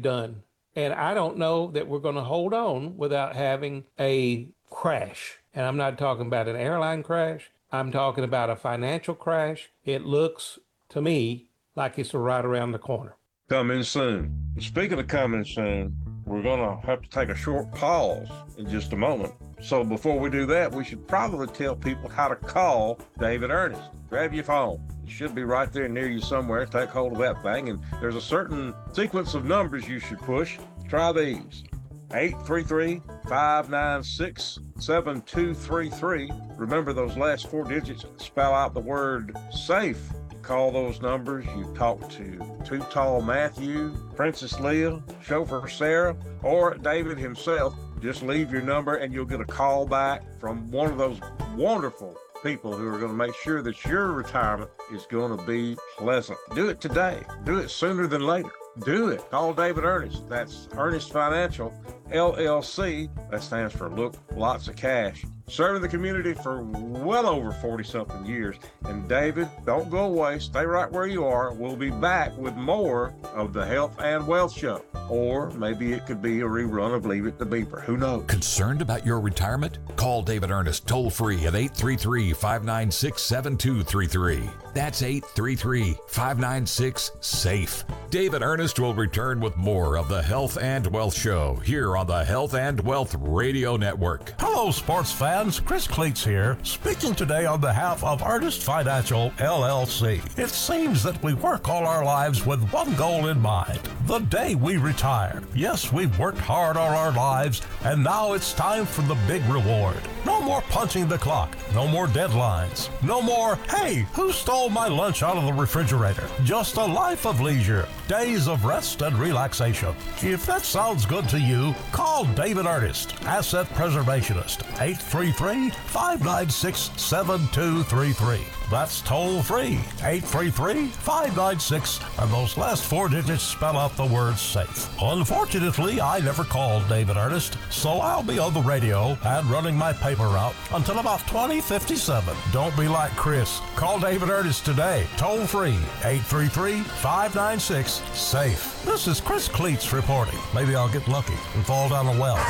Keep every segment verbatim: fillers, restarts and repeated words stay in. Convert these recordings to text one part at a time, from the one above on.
done. And I don't know that we're going to hold on without having a crash. And I'm not talking about an airline crash. I'm talking about a financial crash. It looks to me like it's right around the corner. Coming soon. Speaking of coming soon, we're going to have to take a short pause in just a moment. So before we do that, we should probably tell people how to call David Ernest. Grab your phone. It should be right there near you somewhere. Take hold of that thing, and there's a certain sequence of numbers you should push. Try these. eight three three, five nine six, seven two three three. Remember, those last four digits spell out the word SAFE. Call those numbers. You talk to Too Tall Matthew, Princess Leah, Chauffeur Sarah, or David himself. Just leave your number and you'll get a call back from one of those wonderful people who are going to make sure that your retirement is going to be pleasant. Do it today. Do it sooner than later. Do it. Call David Ernest. That's Ernest Financial, L L C. That stands for Look Lots of Cash. Serving the community for well over forty-something years. And David, don't go away. Stay right where you are. We'll be back with more of the Health and Wealth Show. Or maybe it could be a rerun of Leave It to Beaver. Who knows? Concerned about your retirement? Call David Ernest toll free at eight three three, five nine six, seven two three three. That's eight three three, five nine six, SAFE. David Ernest will return with more of the Health and Wealth Show here on the Health and Wealth Radio Network. Hello, sports fans. Chris Cleats here, speaking today on behalf of Ernest Financial, L L C. It seems that we work all our lives with one goal in mind, the day we retire. Yes, we've worked hard all our lives, and now it's time for the big reward. No more punching the clock. No more deadlines. No more, hey, who stole my lunch out of the refrigerator? Just a life of leisure, days of rest and relaxation. If that sounds good to you, call David Ernest, Asset Preservationist, eight three three, five nine six, seven two three three. That's toll free, eight three three, five nine six, and those last four digits spell out the word SAFE. Unfortunately, I never called David Ernest, so I'll be on the radio and running my paper route until about twenty fifty-seven. Don't be like Chris. Call David Ernest today, toll free, eight three three, five nine six, SAFE. This is Chris Cleats reporting. Maybe I'll get lucky and fall down a well.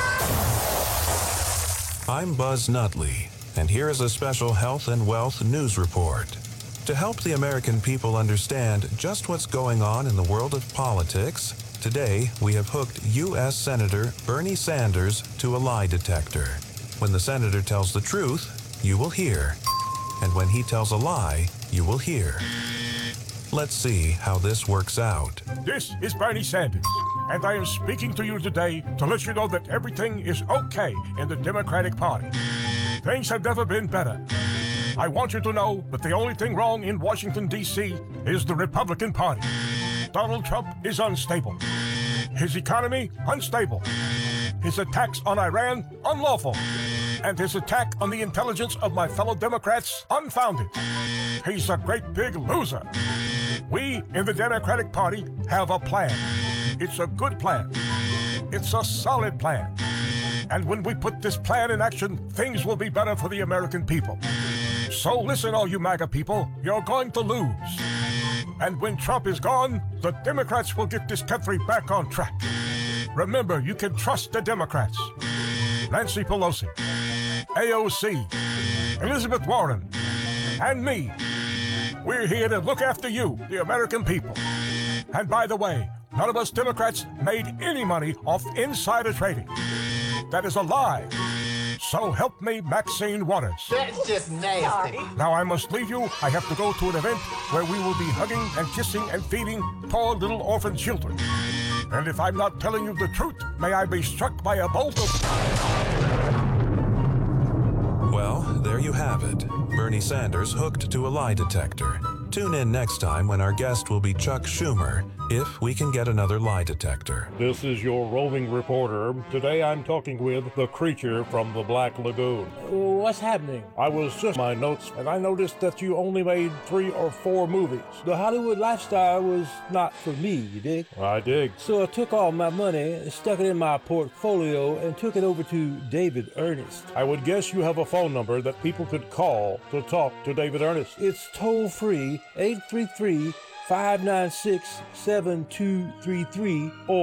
I'm Buzz Nutley, and here is a special Health and Wealth news report. To help the American people understand just what's going on in the world of politics, today we have hooked U S Senator Bernie Sanders to a lie detector. When the senator tells the truth, you will hear. And when he tells a lie, you will hear. Let's see how this works out. This is Bernie Sanders, and I am speaking to you today to let you know that everything is okay in the Democratic Party. Things have never been better. I want you to know that the only thing wrong in Washington, D C is the Republican Party. Donald Trump is unstable. His economy, unstable. His attacks on Iran, unlawful. And his attack on the intelligence of my fellow Democrats, unfounded. He's a great big loser. We in the Democratic Party have a plan. It's a good plan. It's a solid plan. And when we put this plan in action, things will be better for the American people. So listen, all you MAGA people, you're going to lose. And when Trump is gone, the Democrats will get this country back on track. Remember, you can trust the Democrats. Nancy Pelosi, A O C, Elizabeth Warren, and me. We're here to look after you, the American people. And by the way, none of us Democrats made any money off insider trading. That is a lie. So help me, Maxine Waters. That's just nasty. Now I must leave you. I have to go to an event where we will be hugging and kissing and feeding poor little orphan children. And if I'm not telling you the truth, may I be struck by a bolt of... Well, there you have it. Bernie Sanders hooked to a lie detector. Tune in next time when our guest will be Chuck Schumer, if we can get another lie detector. This is your roving reporter. Today I'm talking with the creature from the Black Lagoon. What's happening? I was just my notes, and I noticed that you only made three or four movies. The Hollywood lifestyle was not for me, you dig? I dig. So I took all my money, stuck it in my portfolio, and took it over to David Ernest. I would guess you have a phone number that people could call to talk to David Ernest. It's toll-free, eight three three, five nine six, seven two three three, or